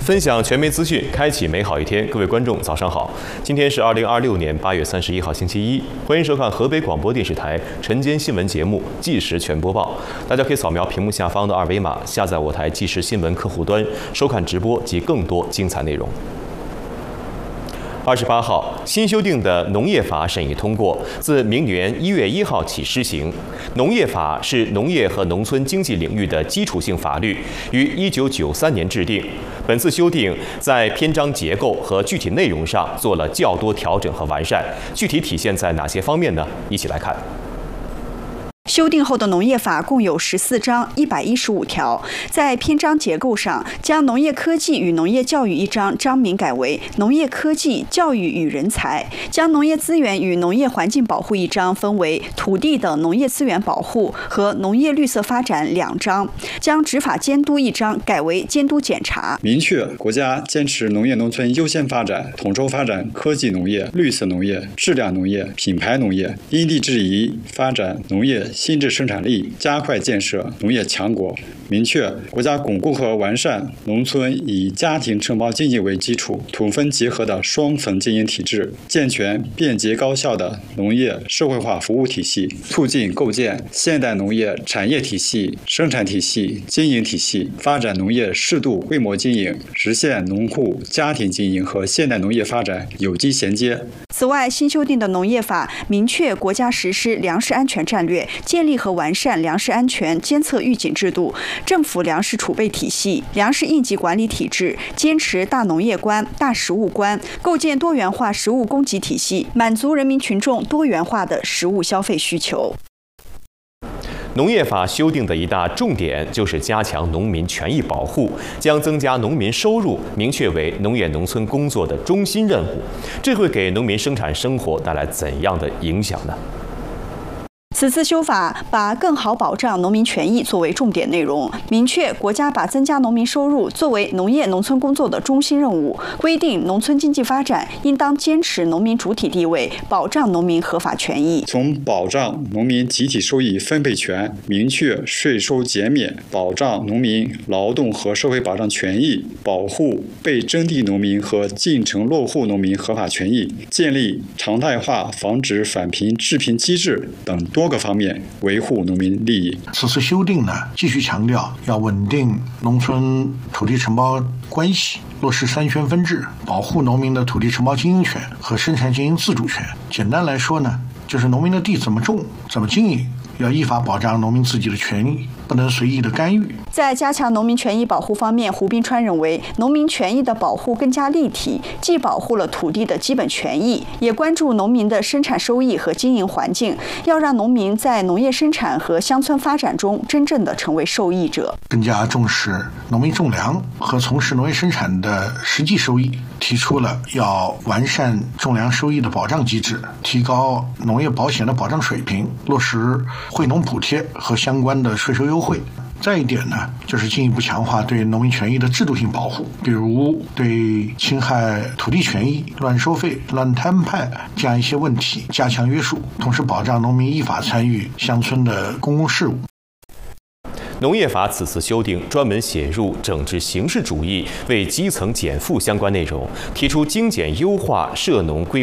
分享全媒资讯，开启美好一天。各位观众，早上好！今天是2026年8月31号，星期一。欢迎收看河北广播电视台晨间新闻节目《即时全播报》。大家可以扫描屏幕下方的二维码，下载我台即时新闻客户端，收看直播及更多精彩内容。28号，新修订的农业法审议通过，自明年1月1号起施行。农业法是农业和农村经济领域的基础性法律，于1993年制定。本次修订在篇章结构和具体内容上做了较多调整和完善，具体体现在哪些方面呢？一起来看。 修订后的农业法共有14章115条，在篇章结构上，将农业科技与农业教育一章章名改为农业科技、教育与人才，将农业资源与农业环境保护一章分为土地等农业资源保护和农业绿色发展2章，将执法监督一章改为监督检查。 明确国家坚持农业农村优先发展，统筹发展科技农业、绿色农业、质量农业、品牌农业，因地制宜发展农业新质生产力，加快建设农业强国。明确国家巩固和完善农村以家庭承包经济为基础、土分结合的双层经营体制，健全便捷高效的农业社会化服务体系，促进构建现代农业产业体系、生产体系、经营体系，发展农业适度规模经营，实现农户家庭经营和现代农业发展有机衔接。 此外，新修订的农业法明确国家实施粮食安全战略，建立和完善粮食安全监测预警制度，政府粮食储备体系、粮食应急管理体制，坚持大农业观、大食物观，构建多元化食物供给体系，满足人民群众多元化的食物消费需求。 农业法修订的一大重点就是加强农民权益保护，将增加农民收入明确为农业农村工作的中心任务。这会给农民生产生活带来怎样的影响呢？ 此次修法把更好保障农民权益作为重点内容，明确国家把增加农民收入作为农业农村工作的中心任务，规定农村经济发展应当坚持农民主体地位，保障农民合法权益。 从保障农民集体收益分配权、明确税收减免、保障农民劳动和社会保障权益、保护被征地农民和进城落户农民合法权益、建立常态化防止返贫致贫机制等多个方面维护农民利益。 此次修订呢，继续强调要稳定农村土地承包关系，落实三权分置，保护农民的土地承包经营权和生产经营自主权。简单来说呢，就是农民的地怎么种、怎么经营，要依法保障农民自己的权益，不能随意的干预。 在加强农民权益保护方面，胡斌川认为，农民权益的保护更加立体，既保护了土地的基本权益，也关注农民的生产收益和经营环境，要让农民在农业生产和乡村发展中真正的成为受益者。 更加重视农民种粮和从事农业生产的实际收益，提出了要完善种粮收益的保障机制，提高农业保险的保障水平，落实惠农补贴和相关的税收优惠。再一点呢，就是进一步强化对农民权益的制度性保护，比如对侵害土地权益、乱收费、乱摊派这样一些问题加强约束，同时保障农民依法参与乡村的公共事务。 农业法此次修订专门写入整治形式主义、为基层减负相关内容，提出精简优化涉农规